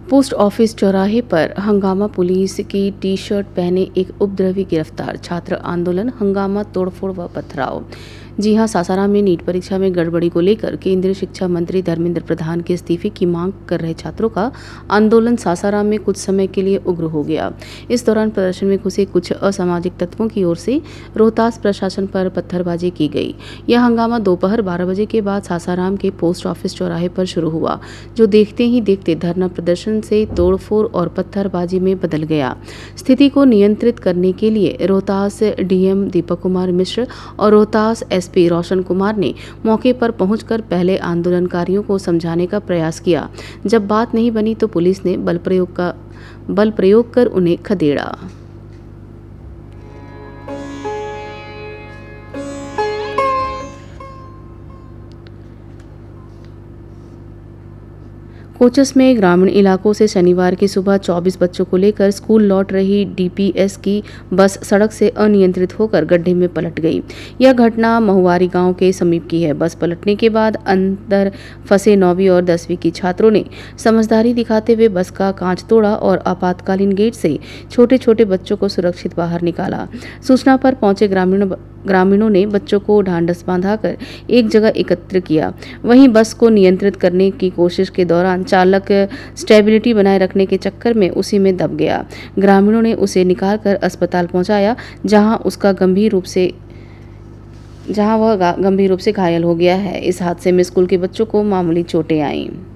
Post office चौराहे पर हंगामा, पुलिस की टी शर्ट पहने एक उपद्रवी गिरफ्तार, छात्र आंदोलन, हंगामा, तोड़फोड़ व पथराव। जी हां, सासाराम में नीट परीक्षा में गड़बड़ी को लेकर केंद्रीय शिक्षा मंत्री धर्मेंद्र प्रधान के इस्तीफे की मांग कर रहे छात्रों का आंदोलन सासाराम में कुछ समय के लिए उग्र हो गया। इस दौरान प्रदर्शन में घुसे कुछ असामाजिक तत्वों की ओर से रोहतास प्रशासन पर पत्थरबाजी की गई। यह हंगामा दोपहर 12 बजे के बाद सासाराम के पोस्ट ऑफिस चौराहे पर शुरू हुआ, जो देखते ही देखते धरना प्रदर्शन से तोड़फोड़ और पत्थरबाजी में बदल गया। स्थिति को नियंत्रित करने के लिए रोहतास डीएम दीपक कुमार मिश्र और रोहतास एसपी रोशन कुमार ने मौके पर पहुंचकर पहले आंदोलनकारियों को समझाने का प्रयास किया। जब बात नहीं बनी तो पुलिस ने बल प्रयोग कर उन्हें खदेड़ा। कोचस में ग्रामीण इलाकों से शनिवार की सुबह 24 बच्चों को लेकर स्कूल लौट रही डीपीएस की बस सड़क से अनियंत्रित होकर गड्ढे में पलट गई। यह घटना महुआरी गांव के समीप की है। बस पलटने के बाद अंदर फंसे 9वीं और 10वीं की छात्रों ने समझदारी दिखाते हुए बस का कांच तोड़ा और आपातकालीन गेट से छोटे छोटे बच्चों को सुरक्षित बाहर निकाला। सूचना पर पहुंचे ग्रामीणों ने बच्चों को ढांढस बांधाकर एक जगह एकत्र किया। वहीं बस को नियंत्रित करने की कोशिश के दौरान चालक स्टेबिलिटी बनाए रखने के चक्कर में उसी में दब गया। ग्रामीणों ने उसे निकालकर अस्पताल पहुंचाया, जहां वह गंभीर रूप से घायल हो गया है। इस हादसे में स्कूल के बच्चों को मामूली चोटें आईं।